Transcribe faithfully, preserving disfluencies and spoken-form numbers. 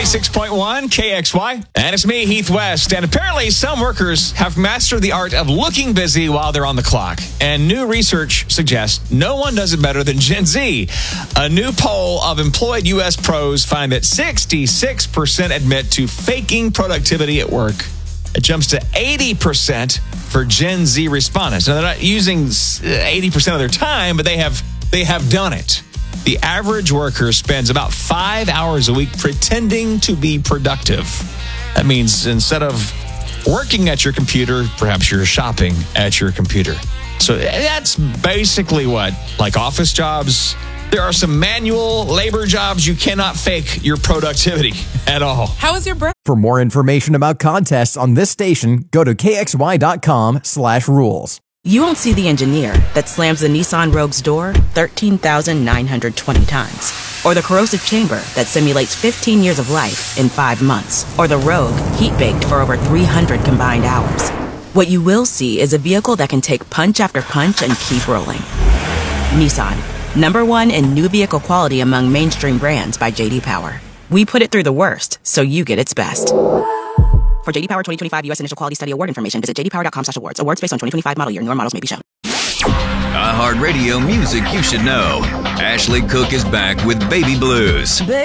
ninety-six point one K X Y. And it's me, Heath West. And apparently some workers have mastered the art of looking busy while they're on the clock. And new research suggests no one does it better than Gen Z. A new poll of employed U S pros find that sixty-six percent admit to faking productivity at work. It jumps to eighty percent for Gen Z respondents. Now, they're not using eighty percent of their time, but they have they have done it. The average worker spends about five hours a week pretending to be productive. That means instead of working at your computer, perhaps you're shopping at your computer. So that's basically what, like office jobs, there are some manual labor jobs you cannot fake your productivity at all. How was your break? For more information about contests on this station, go to kxy.com slash rules. You won't see the engineer that slams the Nissan Rogue's door thirteen thousand nine hundred twenty times, or the corrosive chamber that simulates fifteen years of life in five months, or the Rogue heat-baked for over three hundred combined hours. What you will see is a vehicle that can take punch after punch and keep rolling. Nissan, number one in new vehicle quality among mainstream brands by J D Power. We put it through the worst, so you get its best. For J D Power twenty twenty-five U S Initial Quality Study Award information, visit j d power dot com slash awards. Awards based on twenty twenty-five model year. Newer models may be shown. iHeartRadio music you should know. Ashley Cook is back with Baby Blues.